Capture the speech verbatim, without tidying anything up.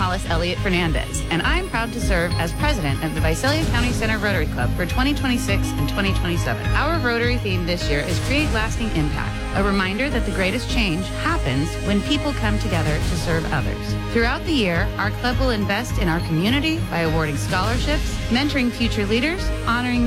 Alice Elliott Fernandez, and I'm proud to serve as president of the Visalia County Center Rotary Club for twenty twenty-six and twenty twenty-seven. Our Rotary theme this year is Create Lasting Impact, a reminder that the greatest change happens when people come together to serve others. Throughout the year, our club will invest in our community by awarding scholarships, mentoring future leaders, honoring